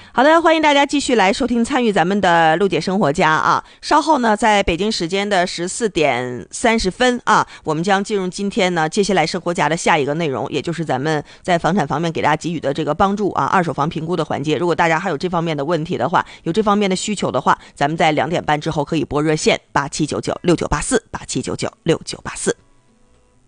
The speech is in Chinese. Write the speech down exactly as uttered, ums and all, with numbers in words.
好的，欢迎大家继续来收听参与咱们的陆姐生活家啊。稍后呢，在北京时间的十四点三十分啊，我们将进入今天呢接下来生活家的下一个内容，也就是咱们在房产方面给大家给予的这个帮助啊，二手房评估的环节。如果大家还有这方面的问题的话，有这方面的需求的话，咱们在两点半之后可以拨热线八七九九六九八四八七九九六九八四。